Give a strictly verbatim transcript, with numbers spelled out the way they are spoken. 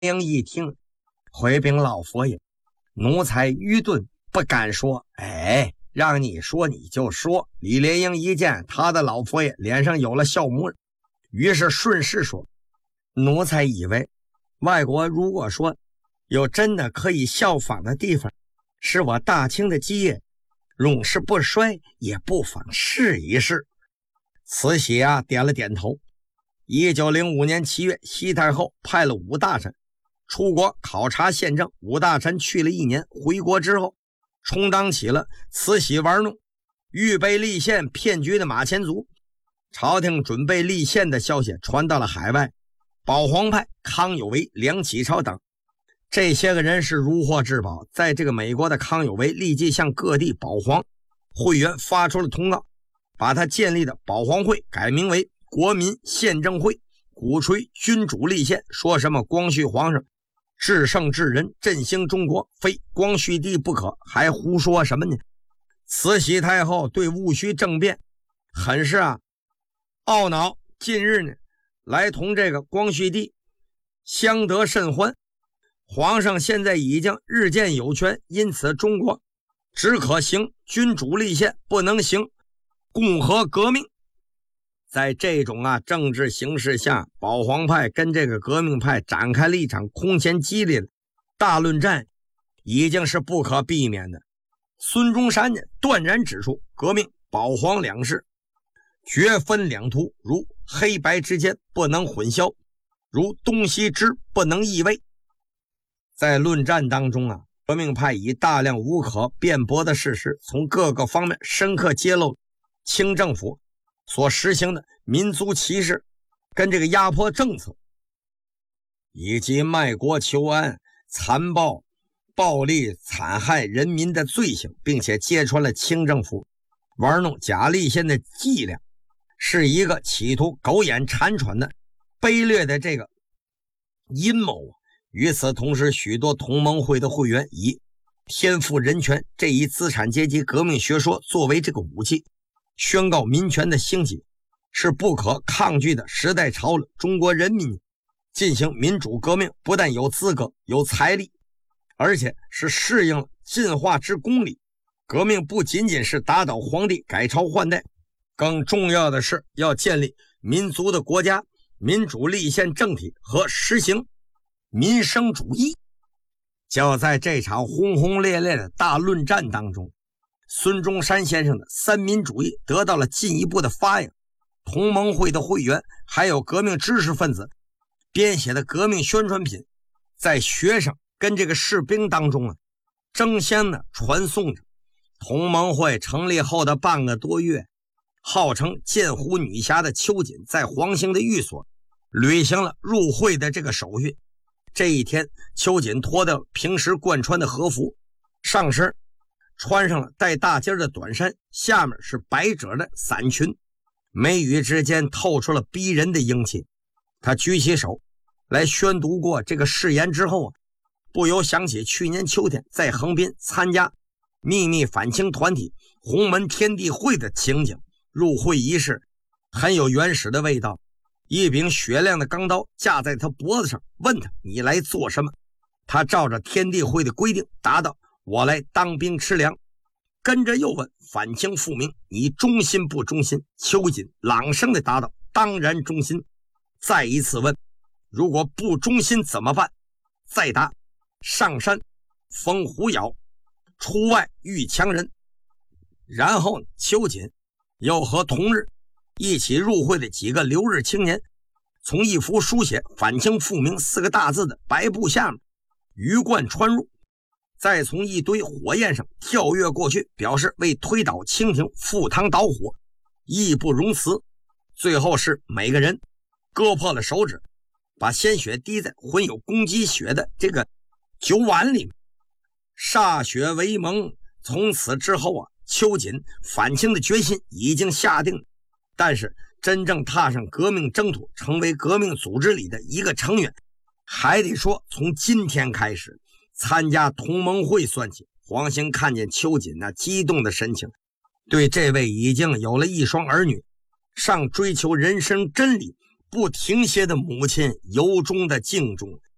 英一听，回禀老佛爷，奴才愚钝，不敢说。哎，让你说你就说。李莲英一见他的老佛爷脸上有了笑模，于是顺势说：奴才以为外国如果说有真的可以效仿的地方，是我大清的基业，永世不衰，也不妨试一试。慈禧啊点了点头。一九零五年七月，西太后派了武大臣出国考察宪政。武大臣去了一年，回国之后充当起了慈禧玩弄预备立宪骗局的马前卒。朝廷准备立宪的消息传到了海外，保皇派康有为、梁启超等这些个人是如获至宝。在这个美国的康有为立即向各地保皇会员发出了通告，把他建立的保皇会改名为国民宪政会，鼓吹君主立宪，说什么光绪皇上至圣至仁，振兴中国，非光绪帝不可，还胡说什么呢？慈禧太后对戊戌政变很是啊懊恼，近日呢来同这个光绪帝相得甚欢。皇上现在已经日渐有权，因此中国只可行君主立宪，不能行共和革命。在这种啊政治形势下，保皇派跟这个革命派展开了一场空前激烈的大论战，已经是不可避免的。孙中山呢断然指出，革命保皇两势绝分两途，如黑白之间不能混淆，如东西之不能易位。在论战当中啊，革命派以大量无可辩驳的事实，从各个方面深刻揭露清政府所实行的民族歧视跟这个压迫政策，以及卖国求安、残暴暴力残害人民的罪行，并且揭穿了清政府玩弄假立宪的伎俩，是一个企图苟延残喘的卑劣的这个阴谋。与此同时，许多同盟会的会员以天赋人权这一资产阶级革命学说作为这个武器，宣告民权的兴起是不可抗拒的时代潮流。中国人民进行民主革命，不但有资格有财力，而且是适应了进化之公理。革命不仅仅是打倒皇帝改朝换代，更重要的是要建立民族的国家、民主立宪政体和实行民生主义。就在这场轰轰烈烈的大论战当中，孙中山先生的三民主义得到了进一步的发扬。同盟会的会员还有革命知识分子编写的革命宣传品，在学生跟这个士兵当中啊争先的传颂着。同盟会成立后的半个多月，号称剑湖女侠的秋瑾在黄兴的寓所履行了入会的这个手续。这一天，秋瑾脱掉平时惯穿的和服，上身穿上了带大襟的短衫，下面是百褶的伞裙，眉宇之间透出了逼人的英气。他举起手来宣读过这个誓言之后啊，不由想起去年秋天在横滨参加秘密反清团体洪门天地会的情景。入会仪式很有原始的味道，一柄雪亮的钢刀架在他脖子上，问他你来做什么。他照着天地会的规定答道，我来当兵吃粮。跟着又问反清复明你忠心不忠心。秋瑾朗声的答道，当然忠心。再一次问，如果不忠心怎么办？再答，上山逢虎咬，出外遇强人。然后秋瑾又和同日一起入会的几个留日青年，从一幅书写反清复明四个大字的白布下面鱼贯穿入，再从一堆火焰上跳跃过去，表示为推倒清廷赴汤蹈火义不容辞。最后是每个人割破了手指，把鲜血滴在混有公鸡血的这个酒碗里面，歃血为盟。从此之后啊，秋瑾反清的决心已经下定了，但是真正踏上革命征途，成为革命组织里的一个成员，还得说从今天开始参加同盟会算起。黄兴看见秋瑾那激动的神情，对这位已经有了一双儿女，上追求人生真理不停歇的母亲由衷的敬重。